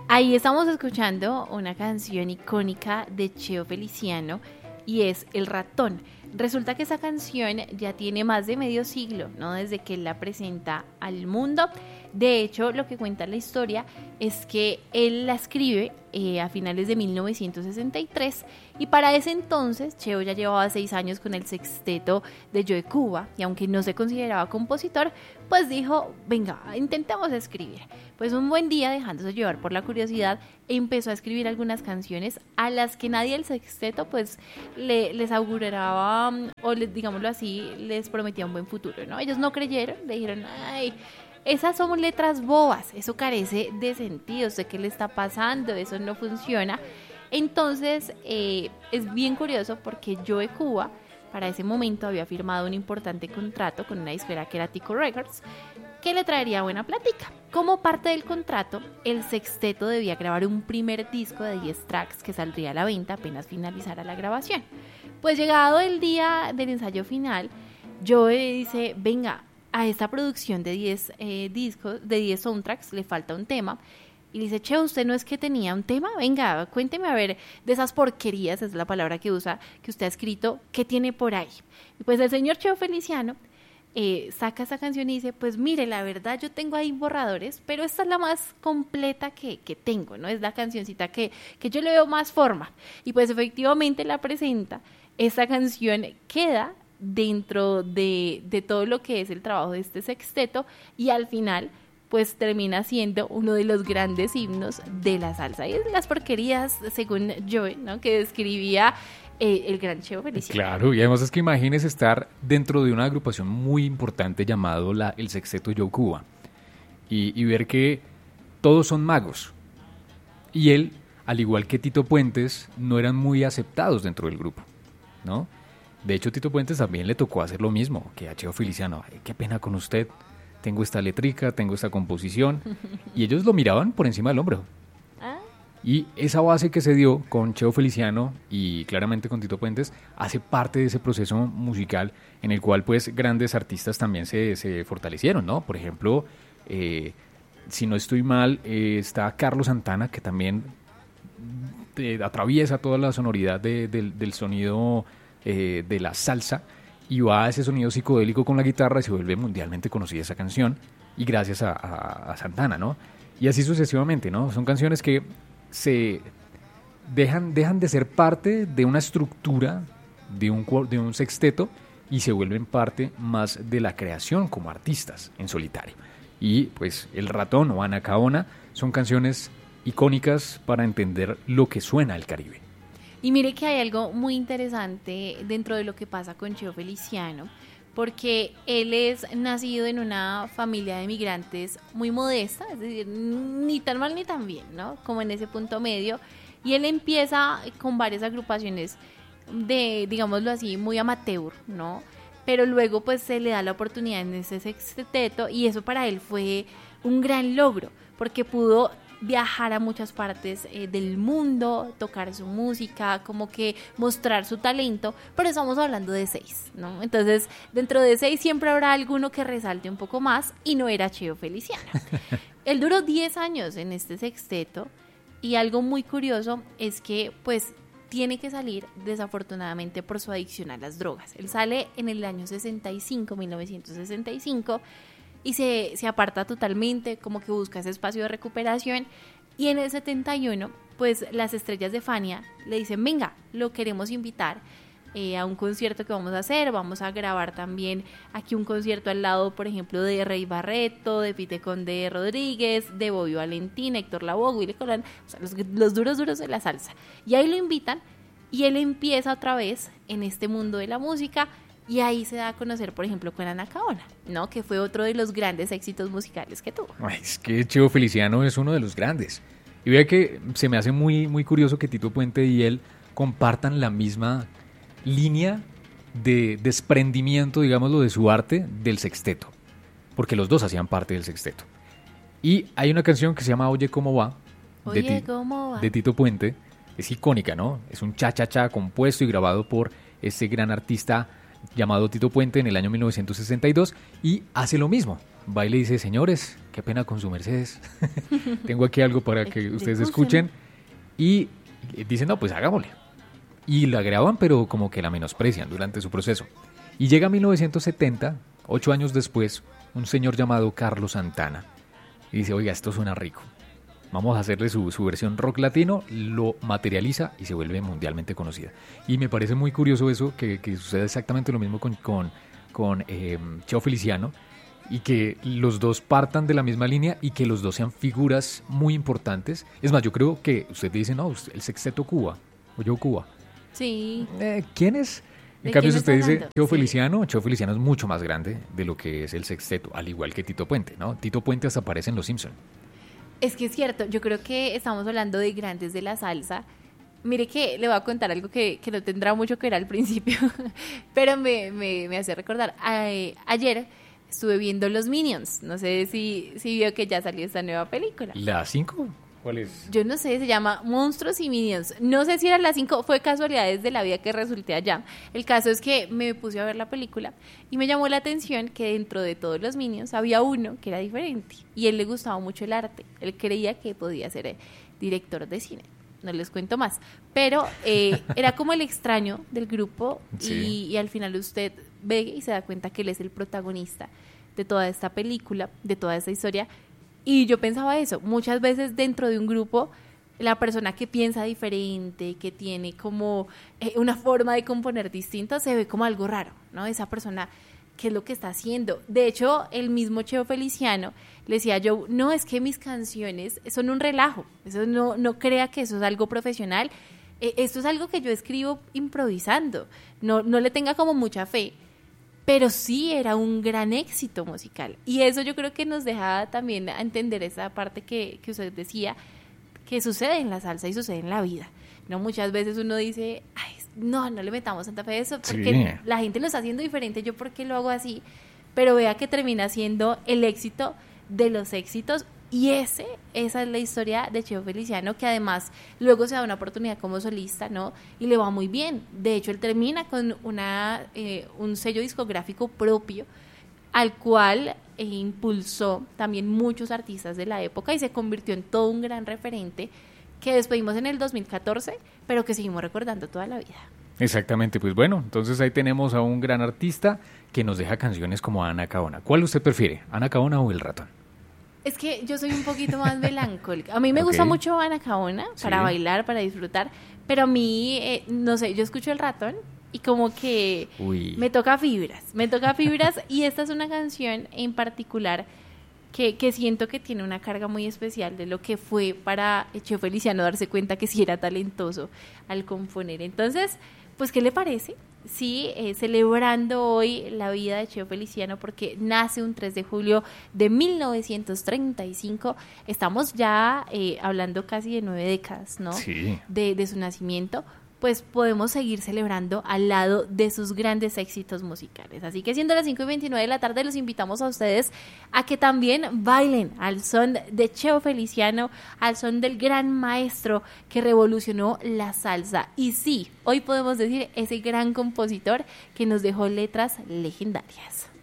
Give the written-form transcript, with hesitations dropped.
Ahí estamos escuchando una canción icónica de Cheo Feliciano y es El Ratón. Resulta que esa canción ya tiene más de medio siglo, ¿no? Desde que él la presenta al mundo. De hecho, lo que cuenta la historia es que él la escribe a finales de 1963 y para ese entonces Cheo ya llevaba 6 años con el sexteto de Joe Cuba y aunque no se consideraba compositor, pues dijo, venga, intentemos escribir. Pues un buen día, dejándose llevar por la curiosidad, empezó a escribir algunas canciones a las que nadie del sexteto pues les auguraba o digámoslo así, les prometía un buen futuro, ¿no? Ellos no creyeron, le dijeron, ay, esas son letras bobas, eso carece de sentido, sé qué le está pasando, eso no funciona. Entonces es bien curioso porque Joe Cuba para ese momento había firmado un importante contrato con una disquera que era Tico Records, que le traería buena plática. Como parte del contrato, el sexteto debía grabar un primer disco de 10 tracks que saldría a la venta apenas finalizara la grabación. Pues llegado el día del ensayo final, Joe dice, venga, a esta producción de 10 discos, de 10 soundtracks, le falta un tema. Y le dice, che, ¿usted no es que tenía un tema? Venga, cuénteme a ver, de esas porquerías, es la palabra que usa, que usted ha escrito, ¿qué tiene por ahí? Y pues el señor Cheo Feliciano saca esa canción y dice, pues mire, la verdad yo tengo ahí borradores, pero esta es la más completa que tengo, ¿no? Es la cancioncita que yo le veo más forma. Y pues efectivamente la presenta, esa canción queda dentro de todo lo que es el trabajo de este sexteto y al final pues termina siendo uno de los grandes himnos de la salsa. Y es las porquerías, según Joe, ¿no? Que describía el gran Cheo Feliciano. Claro, y además es que imagínese estar dentro de una agrupación muy importante llamado el Sexteto Joe Cuba y ver que todos son magos. Y él, al igual que Tito Puentes, no eran muy aceptados dentro del grupo, ¿no? De hecho, Tito Puentes también le tocó hacer lo mismo que a Cheo Feliciano. Ay, qué pena con usted. Tengo esta letrica, tengo esta composición, y ellos lo miraban por encima del hombro. Y esa base que se dio con Cheo Feliciano y claramente con Tito Puentes hace parte de ese proceso musical en el cual pues grandes artistas también se fortalecieron, ¿no? Por ejemplo, si no estoy mal, está Carlos Santana, que también atraviesa toda la sonoridad del sonido de la salsa, y va a ese sonido psicodélico con la guitarra y se vuelve mundialmente conocida esa canción, y gracias a Santana, ¿no? Y así sucesivamente, ¿no? Son canciones que se dejan de ser parte de una estructura, de un sexteto, y se vuelven parte más de la creación como artistas en solitario. Y pues El Ratón o Anacaona son canciones icónicas para entender lo que suena el Caribe. Y mire que hay algo muy interesante dentro de lo que pasa con Cheo Feliciano, porque él es nacido en una familia de migrantes muy modesta, es decir, ni tan mal ni tan bien, ¿no? Como en ese punto medio, y él empieza con varias agrupaciones de, digámoslo así, muy amateur, ¿no? Pero luego pues se le da la oportunidad en ese sexteto y eso para él fue un gran logro, porque pudo viajar a muchas partes del mundo, tocar su música, como que mostrar su talento, pero estamos hablando de 6, ¿no? Entonces, dentro de 6 siempre habrá alguno que resalte un poco más y no era Cheo Feliciano. Él duró 10 años en este sexteto y algo muy curioso es que, pues, tiene que salir desafortunadamente por su adicción a las drogas. Él sale en el año 1965, y se aparta totalmente, como que busca ese espacio de recuperación, y en el 71 pues las estrellas de Fania le dicen, venga, lo queremos invitar a un concierto que vamos a hacer, vamos a grabar también aquí un concierto al lado, por ejemplo, de Rey Barreto, de Pite Conde Rodríguez, de Bobby Valentín, Héctor Lavoe, Willy Colón, o sea, los duros de la salsa, y ahí lo invitan y él empieza otra vez en este mundo de la música. Y ahí se da a conocer, por ejemplo, con Anacaona, ¿no? Que fue otro de los grandes éxitos musicales que tuvo. Ay, es que Cheo Feliciano es uno de los grandes. Y vea que se me hace muy, muy curioso que Tito Puente y él compartan la misma línea de desprendimiento, digámoslo, de su arte del sexteto. Porque los dos hacían parte del sexteto. Y hay una canción que se llama Oye Cómo Va, de Tito Puente. Es icónica, ¿no? Es un cha-cha-cha compuesto y grabado por ese gran artista llamado Tito Puente en el año 1962, y hace lo mismo, va y le dice, señores, qué pena con su Mercedes, tengo aquí algo para que ustedes escuchen, y dicen, no, pues hagámosle. Y la graban, pero como que la menosprecian durante su proceso. Y llega 1970, 8 años después, un señor llamado Carlos Santana, y dice, oiga, esto suena rico. Vamos a hacerle su versión rock latino, lo materializa y se vuelve mundialmente conocida. Y me parece muy curioso eso, que sucede exactamente lo mismo con Cheo Feliciano, y que los dos partan de la misma línea y que los dos sean figuras muy importantes. Es más, yo creo que usted dice, no, el Sexteto Cuba, o Yo Cuba. Sí. ¿Quién es? En cambio, si usted dice Cheo Feliciano es mucho más grande de lo que es el Sexteto, al igual que Tito Puente, ¿no? Tito Puente hasta aparece en Los Simpson. Es que es cierto, yo creo que estamos hablando de grandes de la salsa. Mire que le voy a contar algo que no tendrá mucho que ver al principio, pero me hace recordar. Ayer estuve viendo Los Minions, no sé si vio que ya salió esta nueva película. ¿La 5? ¿Cuál es? Yo no sé, se llama Monstruos y Minions. No sé si era la 5, fue casualidades de la vida que resulté allá. El caso es que me puse a ver la película y me llamó la atención que dentro de todos los Minions había uno que era diferente y a él le gustaba mucho el arte. Él creía que podía ser director de cine. No les cuento más, pero era como el extraño del grupo. Sí. Y al final usted ve y se da cuenta que él es el protagonista de toda esta película, de toda esta historia. Y yo pensaba eso, muchas veces dentro de un grupo, la persona que piensa diferente, que tiene como una forma de componer distinta, se ve como algo raro, ¿no? Esa persona, ¿qué es lo que está haciendo? De hecho, el mismo Cheo Feliciano le decía a Joe, no, es que mis canciones son un relajo, eso no crea que eso es algo profesional, esto es algo que yo escribo improvisando, no le tenga como mucha fe. Pero sí era un gran éxito musical. Y eso yo creo que nos deja también a entender esa parte que usted decía, que sucede en la salsa y sucede en la vida. No, muchas veces uno dice, ay, no le metamos tanta fe a eso, porque sí, la gente lo está haciendo diferente, yo por qué lo hago así. Pero vea que termina siendo el éxito de los éxitos. Y esa es la historia de Cheo Feliciano, que además luego se da una oportunidad como solista, ¿no? Y le va muy bien. De hecho, él termina con un sello discográfico propio, al cual impulsó también muchos artistas de la época y se convirtió en todo un gran referente que despedimos en el 2014, pero que seguimos recordando toda la vida. Exactamente, pues bueno, entonces ahí tenemos a un gran artista que nos deja canciones como Ana Caona. ¿Cuál usted prefiere, Ana Caona o El Ratón? Es que yo soy un poquito más melancólica. A mí me gusta mucho Ana Caona para bailar, para disfrutar, pero a mí, no sé, yo escucho El Ratón y como que me toca fibras y esta es una canción en particular que siento que tiene una carga muy especial de lo que fue para Cheo Feliciano darse cuenta que sí era talentoso al componer. Entonces, pues, ¿qué le parece? Sí, celebrando hoy la vida de Cheo Feliciano porque nace un 3 de julio de 1935. Estamos ya hablando casi de 9 décadas, ¿no? Sí. De su nacimiento. Pues podemos seguir celebrando al lado de sus grandes éxitos musicales. Así que siendo las 5:29 de la tarde, los invitamos a ustedes a que también bailen al son de Cheo Feliciano, al son del gran maestro que revolucionó la salsa. Y sí, hoy podemos decir ese gran compositor que nos dejó letras legendarias.